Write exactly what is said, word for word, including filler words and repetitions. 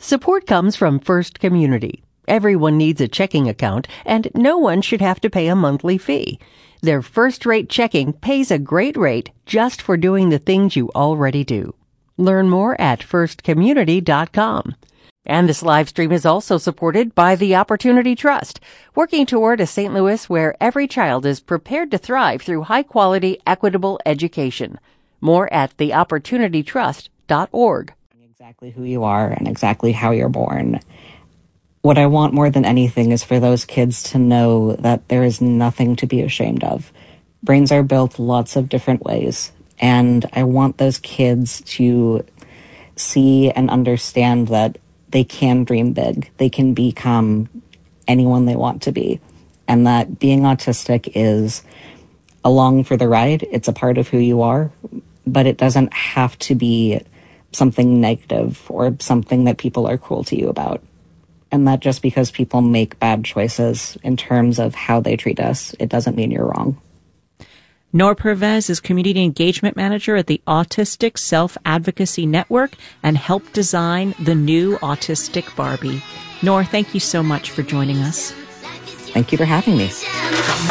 Support comes from First Community. Everyone needs a checking account, and no one should have to pay a monthly fee. Their first-rate checking pays a great rate just for doing the things you already do. Learn more at first community dot com. And this live stream is also supported by the Opportunity Trust, working toward a Saint Louis where every child is prepared to thrive through high-quality, equitable education. More at the opportunity trust dot org. Exactly who you are and exactly how you're born. What I want more than anything is for those kids to know that there is nothing to be ashamed of. Brains are built lots of different ways, and I want those kids to see and understand that they can dream big. They can become anyone they want to be, and that being autistic is along for the ride. It's a part of who you are, but it doesn't have to be something negative or something that people are cruel to you about. And that just because people make bad choices in terms of how they treat us, it doesn't mean you're wrong. Nor Pervez is Community Engagement Manager at the Autistic Self-Advocacy Network and helped design the new Autistic Barbie. Nor, thank you so much for joining us. Thank you for having me.